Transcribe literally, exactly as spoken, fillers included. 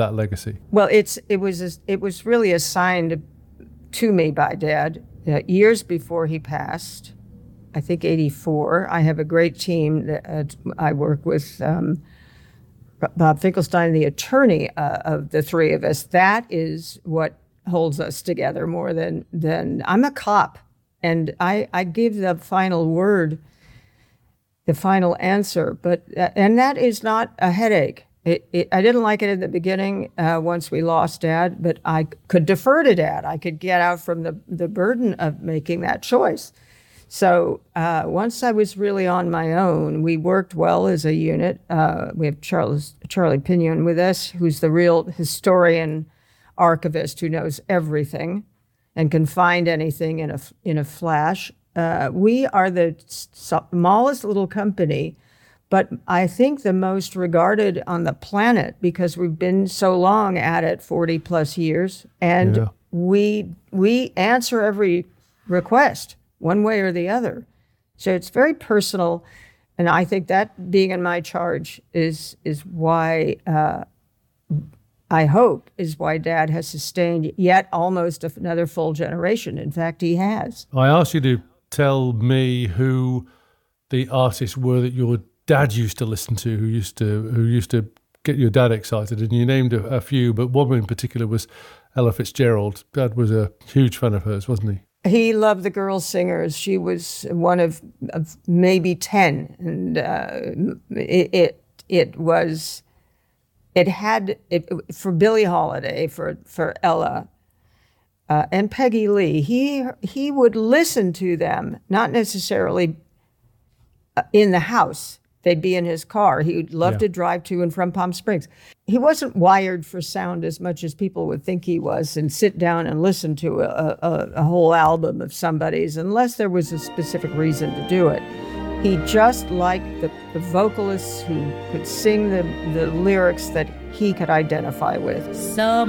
that legacy? Well, it's it was it was really assigned to me by Dad uh, years before he passed. I think eighty-four. I have a great team that uh, I work with. Um, Bob Finkelstein, the attorney uh, of the three of us. That is what holds us together more than than I'm a cop, and I I give the final word, the final answer. But uh, and that is not a headache. It, it, I didn't like it in the beginning uh, once we lost Dad, but I could defer to Dad. I could get out from the the burden of making that choice. So uh, once I was really on my own, we worked well as a unit. Uh, we have Charles, Charlie Pinion with us, who's the real historian archivist who knows everything and can find anything in a, in a flash. Uh, we are the smallest little company, but I think the most regarded on the planet because we've been so long at it, forty plus years, and yeah. we we answer every request, one way or the other. So it's very personal. And I think that being in my charge is is why, uh, I hope, is why Dad has sustained yet almost another full generation. In fact, he has. I asked you to tell me who the artists were that your dad used to listen to, who used to who used to get your dad excited. And you named a, a few, but one in particular was Ella Fitzgerald. Dad was a huge fan of hers, wasn't he? He loved the girl singers. She was one of, of maybe ten, and uh, it, it it was it had it for Billie Holiday, for for Ella, uh, and Peggy Lee. He he would listen to them, not necessarily in the house. They'd be in his car. He'd love yeah. to drive to and from Palm Springs. He wasn't wired for sound as much as people would think he was and sit down and listen to a, a, a whole album of somebody's unless there was a specific reason to do it. He just liked the, the vocalists who could sing the, the lyrics that he could identify with. Some